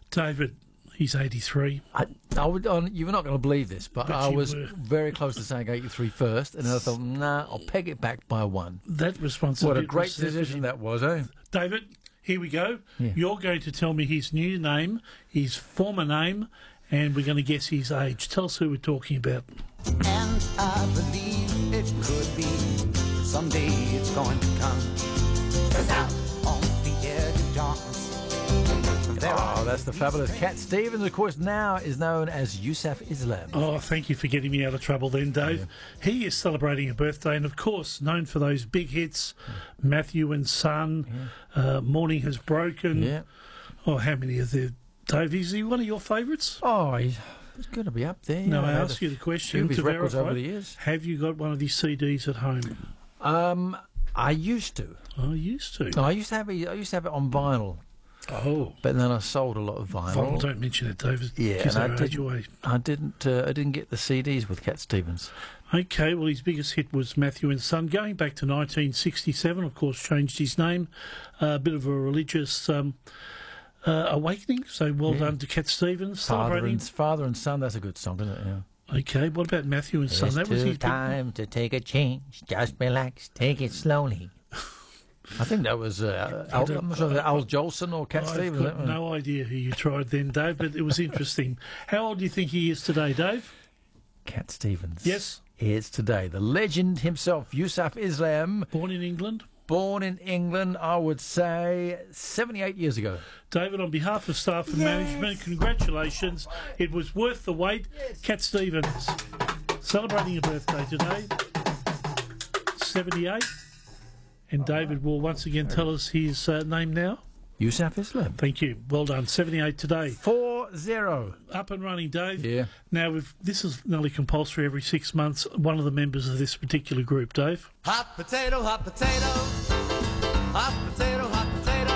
David, he's 83. You were not going to believe this, but I you was were. very close to saying 83 first, and then I thought, nah, I'll peg it back by one. That responsibility. What a great decision that was, eh? David, here we go. Yeah. You're going to tell me his new name, his former name, and we're going to guess his age. Tell us who we're talking about. And I believe it could be someday it's going to come. 'Cause out on the edge of darkness, Oh, that's the fabulous Cat Stevens, of course, now is known as Yusuf Islam. Oh, thank you for getting me out of trouble then, Dave. He is celebrating a birthday and, of course, known for those big hits, Matthew and Son, Morning Has Broken. Yeah. Oh, how many are there, Dave? Is he one of your favourites? Oh, he's going to be up there. No, I I've had ask a you the few question of his to records verify. over the years. Have you got one of these CDs at home? I used to. I used to. No, I used to have it on vinyl, Oh, but then I sold a lot of vinyl. vinyl, don't mention it, David. Yeah, Gives and our age away. I didn't get the CDs with Cat Stevens. Okay, well, his biggest hit was Matthew and Son, going back to 1967, of course, changed his name. A bit of a religious awakening, so well done to Cat Stevens. Celebrating. Father and Son, that's a good song, isn't it? Yeah. Okay, what about Matthew and Son? That was his big- time to take a change. Just relax, take it slowly. I think that was Al Jolson or Cat I've Stevens. got no idea who you tried then, Dave, but it was interesting. How old do you think he is today, Dave? Cat Stevens. Yes. Is today the legend himself, Yusuf Islam, Born in England? born in England, I would say 78 years ago. David, on behalf of staff and management, congratulations. It was worth the wait. Cat Stevens, celebrating a birthday today, 78. And David will once again tell us his name now. Yusuf Islam. Thank you. Well done. 78 today. 4-0. Up and running, Dave. Yeah. Now, this is nearly compulsory every 6 months. One of the members of this particular group, Dave. hot potato, hot potato, hot potato, hot potato,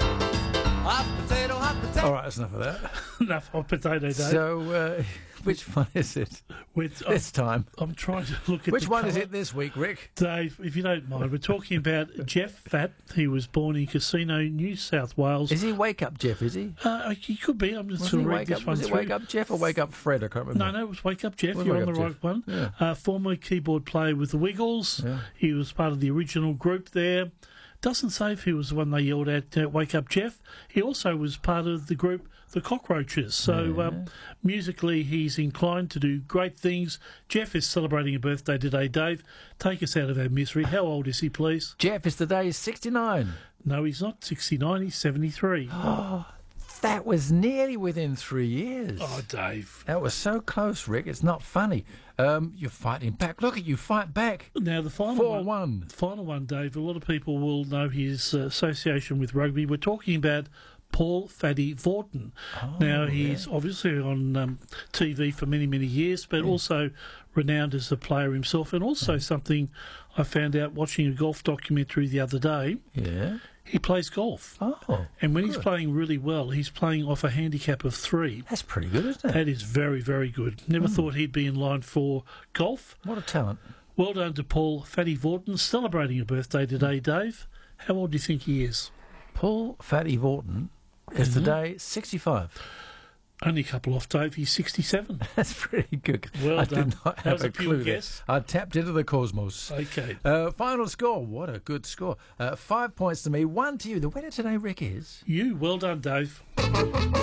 hot potato, hot potato. All right, that's enough of that. Enough hot potato, Dave. So, which one is it this time? I'm trying to look at Which the one is colour. it this week, Rick? Dave, if you don't mind, we're talking about Jeff Fatt. He was born in Casino, New South Wales. Is he Wake Up Jeff, is he? He could be. I'm just Was going he to read Wake this Up, one was it through. Wake Up Jeff or Wake Up Fred? I can't remember. No, it was Wake Up Jeff. Was You're Wake on the Up right Jeff. one. Yeah. Former keyboard player with the Wiggles. Yeah. He was part of the original group there. Doesn't say if he was the one they yelled at, Wake Up Jeff. He also was part of the group The Cockroaches. So musically, he's inclined to do great things. Jeff is celebrating a birthday today. Dave, take us out of our misery. How old is he, please? Jeff is today 69. No, he's not 69. He's 73. That was nearly within 3 years. Oh, Dave. That was so close, Rick. It's not funny. You're fighting back. Look at you, fight back. Now, the final 4-1. Final one, Dave. A lot of people will know his association with rugby. We're talking about Paul Fatty Vaughton. Now, he's obviously on TV for many, many years, but also renowned as a player himself, and also something I found out watching a golf documentary the other day. Yeah. He plays golf. Oh. And when he's playing really well, he's playing off a handicap of 3. That's pretty good, isn't it? That is very, very good. Never thought he'd be in line for golf. What a talent. Well done to Paul Fatty Vaughton, celebrating a birthday today, Dave. How old do you think he is? Paul Fatty Vaughton is today 65. Only a couple off, Dave. He's 67. That's pretty good. Well I done. did not That have was a a pure clue there. guess. I tapped into the cosmos. Okay. Final score. What a good score. 5 points to me, 1 to you. The winner today, Rick, is... You, well done, Dave.